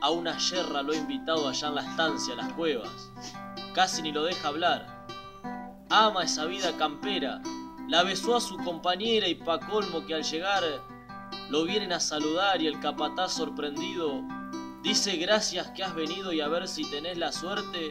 a una yerra lo ha invitado allá en la estancia, a las cuevas. Casi ni lo deja hablar. Ama esa vida campera. La besó a su compañera y pa' colmo que al llegar lo vienen a saludar y el capataz sorprendido dice gracias que has venido y a ver si tenés la suerte,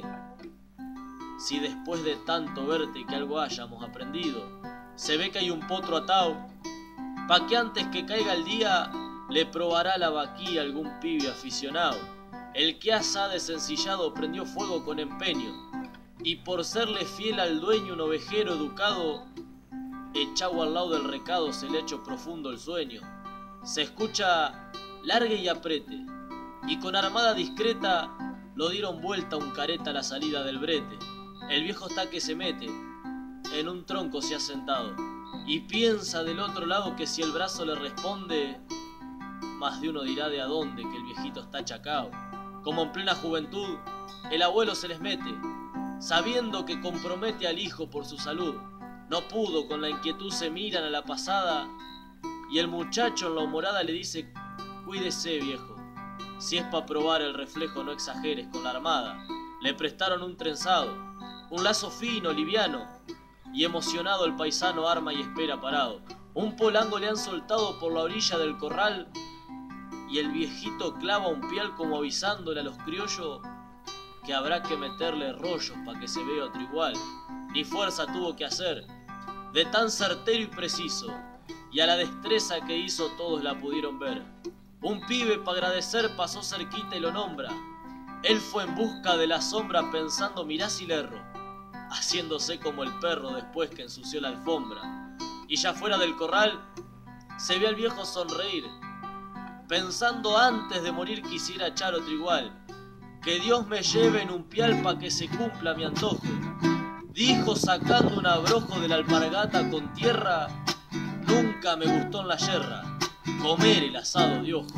si después de tanto verte que algo hayamos aprendido. Se ve que hay un potro atao, pa' que antes que caiga el día le probará la vaquilla algún pibe aficionado. El que asa desencillado prendió fuego con empeño, y por serle fiel al dueño un ovejero educado, echado al lado del recado se le echó profundo el sueño. Se escucha largue y aprete, y con armada discreta lo dieron vuelta un careta a la salida del brete. El viejo está que se mete, en un tronco se ha sentado, y piensa del otro lado que si el brazo le responde, más de uno dirá de a dónde que el viejito está achacao. Como en plena juventud, el abuelo se les mete, sabiendo que compromete al hijo por su salud. No pudo, con la inquietud se miran a la pasada, y el muchacho en la humorada le dice, cuídese viejo, si es pa' probar el reflejo no exageres con la armada. Le prestaron un trenzado, un lazo fino, liviano, y emocionado el paisano arma y espera parado. Un polango le han soltado por la orilla del corral, y el viejito clava un pial como avisándole a los criollos que habrá que meterle rollos pa' que se vea otro igual. Ni fuerza tuvo que hacer, de tan certero y preciso, y a la destreza que hizo todos la pudieron ver. Un pibe pa' agradecer pasó cerquita y lo nombra. Él fue en busca de la sombra pensando mirá si le erro, haciéndose como el perro después que ensució la alfombra. Y ya fuera del corral se ve al viejo sonreír, pensando antes de morir quisiera echar otro igual. Que Dios me lleve en un pial pa' que se cumpla mi antojo, dijo sacando un abrojo de la alpargata con tierra. Nunca me gustó en la yerra comer el asado de ojo.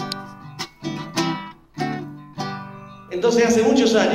Entonces hace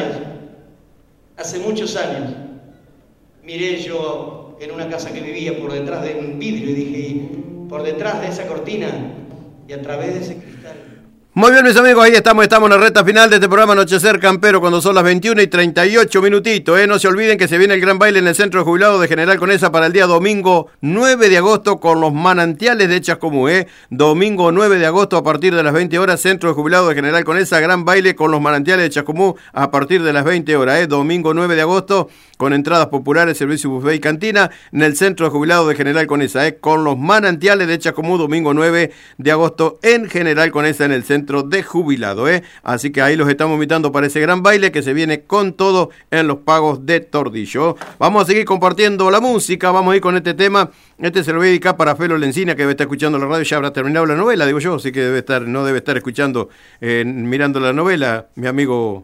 muchos años, miré yo en una casa que vivía por detrás de un vidrio y dije, y por detrás de esa cortina y a través de ese cristal. Muy bien, mis amigos, ahí estamos en la recta final de este programa Anochecer Campero, cuando son las 21:38 minutitos. No se olviden que se viene el gran baile en el Centro de Jubilados de General Conesa para el día domingo 9 de agosto con los manantiales de Chascomú. Domingo 9 de agosto a partir de las 20 horas, Centro de Jubilados de General Conesa, gran baile con los manantiales de Chascomú a partir de las 20 horas. Domingo 9 de agosto con entradas populares, servicio buffet y cantina en el Centro de Jubilados de General Conesa. Con los manantiales de Chascomú, domingo 9 de agosto en General Conesa en el Centro de Jubilado, Así que ahí los estamos invitando para ese gran baile que se viene con todo en los pagos de Tordillo. Vamos a seguir compartiendo la música, vamos a ir con este tema. Este se lo voy a dedicar para Felo Lencina, que debe estar escuchando la radio, ya habrá terminado la novela, digo yo, así que no debe estar escuchando, mirando la novela, mi amigo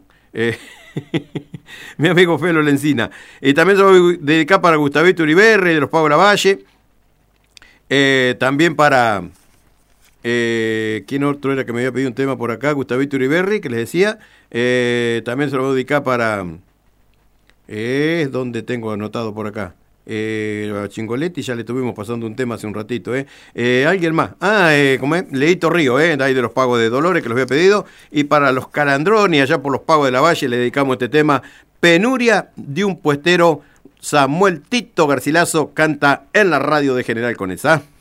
mi amigo Felo Lencina. Y también se lo voy a dedicar para Gustavito Uriberri de los Pagos de la Valle, también para ¿quién otro era que me había pedido un tema por acá? Gustavito Uriberri, que les decía. También se lo voy a dedicar para ¿dónde tengo anotado por acá? A Chingoletti, ya le estuvimos pasando un tema hace un ratito. Alguien más. ¿Cómo es? Leito Río, de ahí de los Pagos de Dolores, que los había pedido. Y para los Calandroni, allá por los Pagos de la Valle, le dedicamos este tema, Penuria de un puestero. Samuel Tito Garcilaso canta en la radio de General Conesa.